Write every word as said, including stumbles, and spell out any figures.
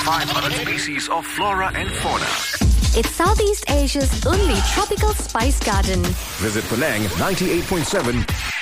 five hundred species of flora and fauna. It's Southeast Asia's only tropical spice garden. Visit Penang ninety-eight point seven